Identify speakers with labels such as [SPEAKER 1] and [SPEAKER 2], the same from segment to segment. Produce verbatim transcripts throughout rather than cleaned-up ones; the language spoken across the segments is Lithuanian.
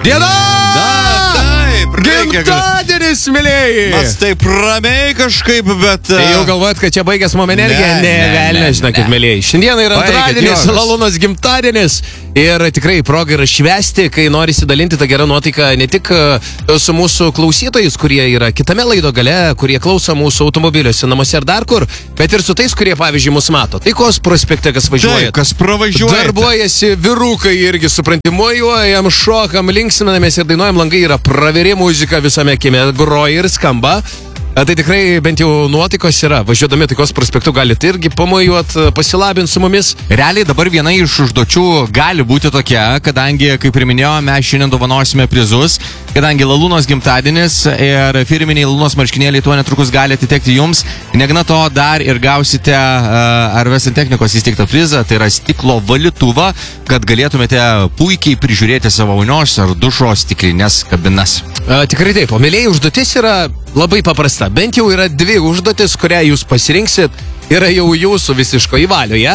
[SPEAKER 1] Diena!
[SPEAKER 2] Gimtadienis, mėlėjai!
[SPEAKER 1] Mes taip ramiai kažkaip, bet...
[SPEAKER 2] Tai jau galvojat, kad čia baigęs mum energiją? Ne, ne, velnė, žinokit, mėlėjai. Šiandien yra antradienis, Lalunos gimtadienis. Ir tikrai proga yra švęsti, kai nori dalinti tą gerą nuotaiką ne tik su mūsų klausytojais, kurie yra kitame laido gale, kurie klauso mūsų automobiliuose, namuose ar dar kur, bet ir su tais, kurie, pavyzdžiui, mus mato. Taikos prospekte, kas važiuoja.
[SPEAKER 1] Taip, kas pravažiuoja.
[SPEAKER 2] Darbuojasi vyrukai irgi, suprantimuojam, šokam, linksinamės ir dainuojam, langai yra praveri, muzika visame kieme groja ir skamba. Tai tikrai bent jau nuotaikos yra. Važiuodami Taikos prospektu galite irgi pamojuot, pasilabinti su mumis.
[SPEAKER 1] Realiai dabar viena iš užduočių gali būti tokia, kadangi, kaip ir minėjau, mes šiandien dovanosime prizus, kadangi Lalunos gimtadienis ir firminiai Lalunos marškinėliai tuo netrukus gali atitekti jums. Negana to, dar ir gausite uh, Arves Santechnikos įsteigtą prizą, tai yra stiklo valytuvą, kad galėtumėte puikiai prižiūrėti savo vonios ar dušo stiklinės kabinas.
[SPEAKER 2] A, tikrai taip, o mėlėjai užduotis yra labai paprasta. Bent jau yra dvi užduotis, kurią jūs pasirinksit, yra jau jūsų visiško įvalioje.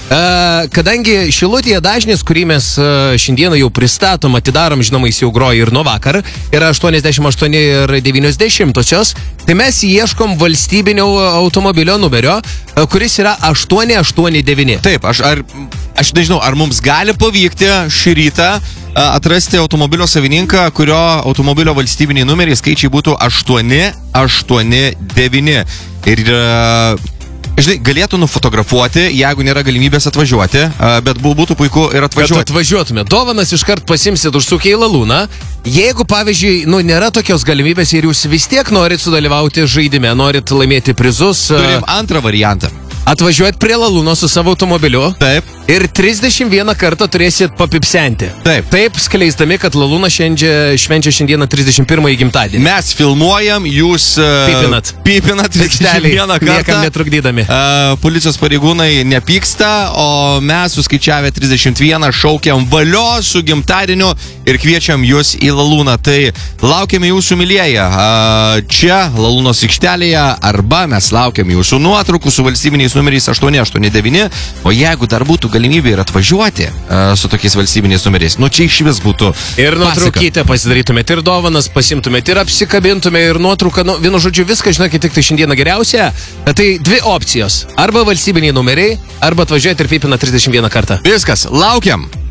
[SPEAKER 2] Uh, kadangi Šilutėje dažnis, kurį mes uh, šiandieną jau pristatom, atidarom, žinoma, jis jau groja ir nuo vakar, yra aštuoniasdešimt aštuoni ir devyniasdešimtosios, tai mes ieškom valstybinio automobilio numerio, uh, kuris yra aštuoni aštuoni devyni.
[SPEAKER 1] Taip, aš, ar, aš nežinau, ar mums gali pavykti šį rytą uh, atrasti automobilio savininką, kurio automobilio valstybiniai numeriai skaičiai būtų aštuoni aštuoni devyni. Ir... Uh, Žinai, galėtų nufotografuoti, jeigu nėra galimybės atvažiuoti, bet būtų puiku ir atvažiuoti.
[SPEAKER 2] Kad atvažiuotume. Dovanas iškart pasimsit užsukę į Laluną. Jeigu, pavyzdžiui, nu, nėra tokios galimybės ir jūs vis tiek norit sudalyvauti žaidime, norit laimėti prizus.
[SPEAKER 1] Turim antrą variantą.
[SPEAKER 2] Atvažiuojat prie Lalunos su savo automobiliu.
[SPEAKER 1] Taip.
[SPEAKER 2] Ir trisdešimt vieną kartą turėsit papipsenti.
[SPEAKER 1] Taip.
[SPEAKER 2] Taip skleisdami, kad Laluna šiandien, švenčia šiandieną trisdešimt pirmąjį gimtadienį.
[SPEAKER 1] Mes filmuojam, jūs... Uh,
[SPEAKER 2] pipinat.
[SPEAKER 1] Pipinat trisdešimt vieną kartą.
[SPEAKER 2] Niekam netrukdydami.
[SPEAKER 1] Uh, policijos pareigūnai nepyksta, o mes suskaičiavę trisdešimt vieną šaukiam valio su gimtadieniu ir kviečiam jūs į Laluną. Tai laukiame jūsų, mylieji, uh, čia Lalunos aikštelėje, arba mes laukiam jūsų nuotraukų su valstybiniais numeriais aštuoni aštuoni devyni, o jeigu dar būtų galimybė ir atvažiuoti uh, su tokiais valstybiniais numeriais, nu čia iš vis būtų
[SPEAKER 2] ir nuotraukytę pasidarytumėt, ir dovanas pasimtumėt, ir apsikabintumėt, ir nuotrauką, nu, vienu žodžiu, viską, žinokit, tik tai šiandieną geriausia. Tai dvi opcijos. Arba valstybiniai numeriai, arba atvažiuojat ir pipina trisdešimt vieną kartą.
[SPEAKER 1] Viskas, laukiam.